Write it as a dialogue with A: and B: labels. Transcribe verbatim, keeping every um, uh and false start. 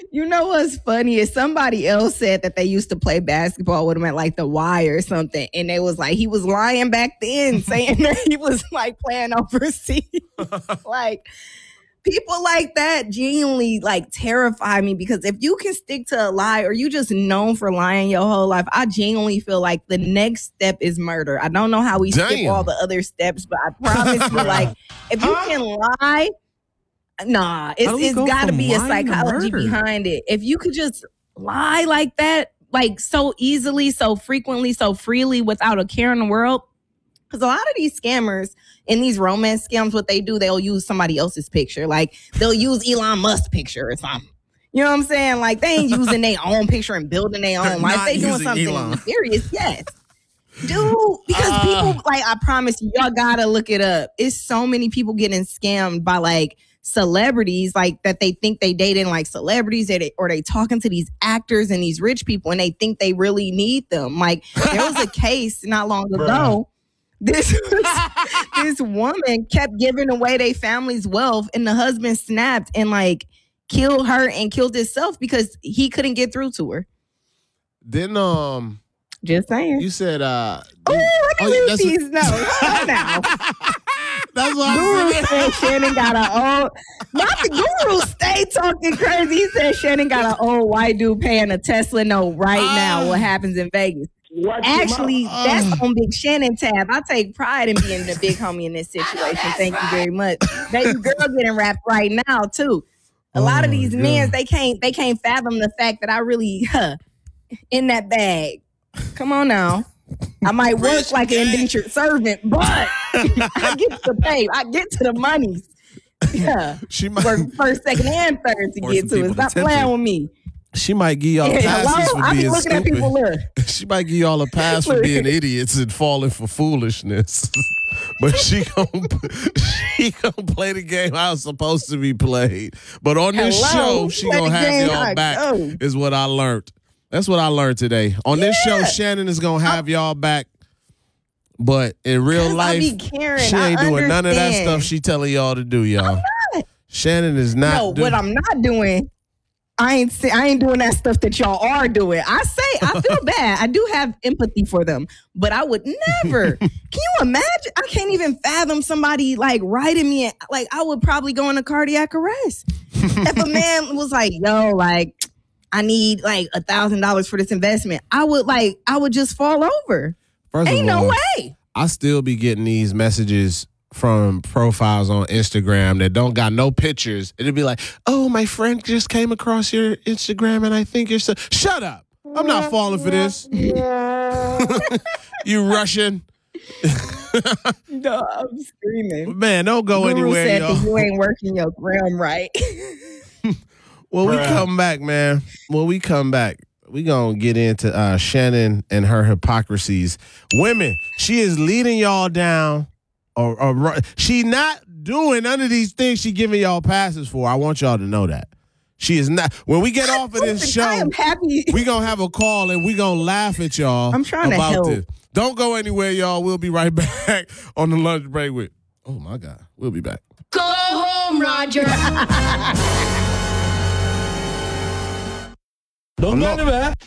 A: You know what's funny is somebody else said that they used to play basketball with him at like the Y or something. And they was like, he was lying back then saying that he was like playing overseas. Like, people like that genuinely like terrify me because if you can stick to a lie or you just known for lying your whole life, I genuinely feel like the next step is murder. I don't know how we
B: Damn.
A: skip all the other steps, but I promise you, like, if you can lie, nah, it's, it's
C: go
A: got to
C: from
A: be a
C: lying to
A: psychology
C: murder?
A: behind it. If you could just lie like that, like so easily, so frequently, so freely without a care in the world. Because a lot of these scammers in these romance scams, what they do, they'll use somebody else's picture. Like, they'll use Elon Musk's picture or something. You know what I'm saying? Like, they ain't using their own picture and building their
B: They're
A: own life.
B: not
A: They doing
B: using
A: something
B: Elon.
A: serious, yes. Dude, because
B: Uh.
A: people, like, I promise you, y'all gotta look it up. It's so many people getting scammed by, like, celebrities, like, that they think they dating, like, celebrities, or they, or they talking to these actors and these rich people, and they think they really need them. Like, there was a case not long ago. This this woman kept giving away their family's wealth, and the husband snapped and like killed her and killed himself because he couldn't get through to her.
B: Then um,
A: Just saying.
B: you said uh,
A: Oh,
B: you-
A: look
B: oh, yeah,
A: at
B: that's
A: Lucy's nose. Hold on now.
B: that's what
A: Guru
B: I said.
A: said Shannon got an old. Not the Guru stay talking crazy. He said Shannon got an old white dude paying a Tesla note right now. What happens in Vegas? Actually, that's on Big Shannon tab. I take pride in being the big homie in this situation. Thank you very much. Baby girl getting wrapped right now too. A lot of these men, they can't they can't fathom the fact that I really huh, in that bag. Come on now. I might work like an indentured servant, but I get to pay. I get to the money. Yeah.
B: She might,
A: Work first, second, and third to
C: Force
A: get
C: the
A: to it.
C: people
A: Stop
C: to
A: playing
C: attention.
A: with me.
B: she might give y'all
A: Yeah,
B: passes
A: hello?
B: for
A: I be
B: being
A: looking at people
B: stupid.
A: look.
B: She might give y'all a pass for
A: Look.
B: being idiots and falling for foolishness. But she gonna she gonna play the game how it's supposed to be played. But on this
A: Hello?
B: show, she
A: Play
B: gonna
A: the
B: have
A: game
B: y'all
A: how it
B: back.
A: go.
B: Is what I learned. That's what I learned today. On this show,
A: Yeah.
B: Shannon is gonna have y'all back. But in real
A: 'Cause I
B: life,
A: be caring.
B: she
A: I
B: ain't doing none of that
A: understand.
B: stuff she telling y'all to do, y'all. Shannon is not.
A: No,
B: do-
A: what I'm not doing, I ain't say, I ain't doing that stuff that y'all are doing. I say I feel bad. I do have empathy for them, but I would never. Can you imagine? I can't even fathom somebody like writing me. Like I would probably go into cardiac arrest if a man was like, "Yo, like I need like a thousand dollars for this investment." I would like I would just fall over.
B: First
A: Ain't
B: of all,
A: no way.
B: I still be getting these messages from profiles on Instagram that don't got no pictures. It'll be like, oh, my friend just came across your Instagram and I think you're so. Shut up. I'm not falling for this. You Russian.
A: No, I'm screaming.
B: Man, don't go
A: Guru
B: anywhere,
A: said
B: y'all.
A: that you ain't working your gram right.
B: When we come back, man, when we come back, we going to get into uh, Shannon and her hypocrisies. Women, she is leading y'all down. Or, or she not doing none of these things she giving y'all passes for. I want y'all to know that. She is not. When we get off of this
A: Listen,
B: show,
A: I am happy.
B: we going to have a call and we going to laugh at y'all
A: I'm trying to
B: about
A: help.
B: this. Don't go anywhere, y'all. We'll be right back on the lunch break with, oh, my God. We'll be back.
D: Go home, Roger.
E: Don't go anywhere.